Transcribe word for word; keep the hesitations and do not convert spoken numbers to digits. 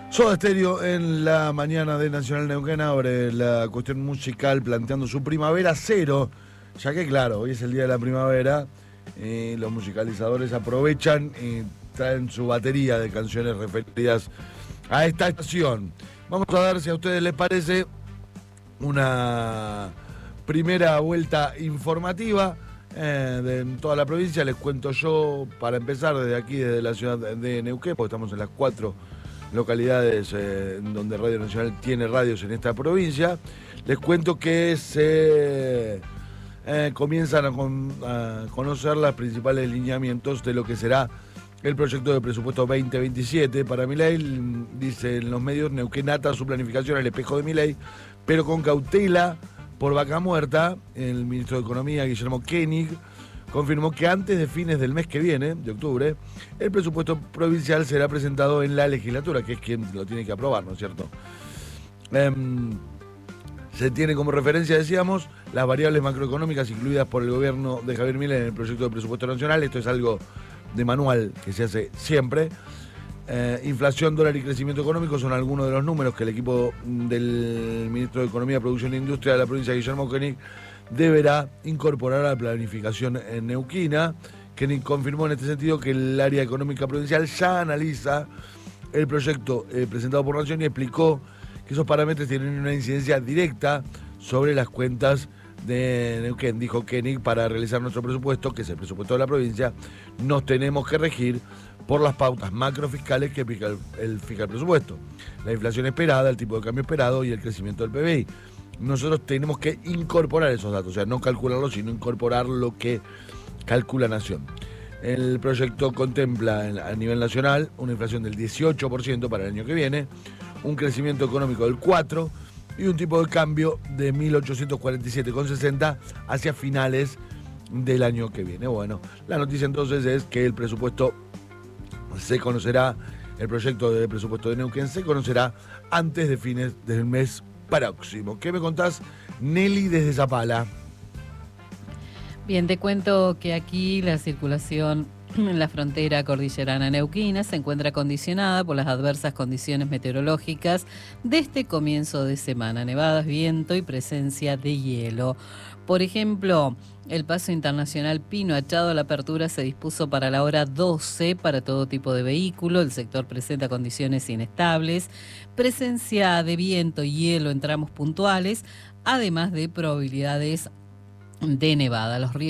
Soda Stereo en la mañana de Nacional Neuquén abre la cuestión musical planteando su primavera cero, ya que claro, hoy es el día de la primavera y los musicalizadores aprovechan y traen su batería de canciones referidas a esta estación. Vamos a dar, si a ustedes les parece, una primera vuelta informativa eh, de toda la provincia. Les cuento yo, para empezar, desde aquí, desde la ciudad de Neuquén, porque estamos en las cuatro localidades eh, donde Radio Nacional tiene radios en esta provincia. Les cuento que se eh, comienzan a, con, a conocer los principales lineamientos de lo que será el proyecto de presupuesto veinte veintisiete para Milei. Dicen los medios, Neuquén ata su planificación al espejo de Milei, pero con cautela por vaca muerta. El ministro de Economía, Guillermo Koenig, confirmó que antes de fines del mes que viene, de octubre, el presupuesto provincial será presentado en la legislatura, que es quien lo tiene que aprobar, ¿no es cierto? Eh, se tiene como referencia, decíamos, las variables macroeconómicas incluidas por el gobierno de Javier Milei en el proyecto de presupuesto nacional. Esto es algo de manual que se hace siempre. Eh, inflación, dólar y crecimiento económico son algunos de los números que el equipo del ministro de Economía, Producción e Industria de la provincia, Guillermo Koenig, deberá incorporar a la planificación en neuquina. Koenig confirmó en este sentido que el área económica provincial ya analiza el proyecto eh, presentado por Nación y explicó que esos parámetros tienen una incidencia directa sobre las cuentas de Neuquén. Dijo Koenig, para realizar nuestro presupuesto, que es el presupuesto de la provincia, nos tenemos que regir por las pautas macrofiscales que fija el, el, fija el presupuesto. La inflación esperada, el tipo de cambio esperado y el crecimiento del P B I. Nosotros tenemos que incorporar esos datos, o sea, no calcularlos, sino incorporar lo que calcula Nación. El proyecto contempla a nivel nacional una inflación del dieciocho por ciento para el año que viene, un crecimiento económico del cuatro por ciento y un tipo de cambio de mil ochocientos cuarenta y siete con sesenta hacia finales del año que viene. Bueno, la noticia entonces es que el presupuesto se conocerá, el proyecto de presupuesto de Neuquén se conocerá antes de fines del mes próximo. ¿Qué me contás, Nelly, desde Zapala? Bien, te cuento que aquí la circulación en la frontera cordillerana neuquina se encuentra condicionada por las adversas condiciones meteorológicas de este comienzo de semana: nevadas, viento y presencia de hielo. Por ejemplo, el paso internacional Pino Achado a la apertura se dispuso para la hora doce para todo tipo de vehículo. El sector presenta condiciones inestables, presencia de viento y hielo en tramos puntuales, además de probabilidades de nevada. Los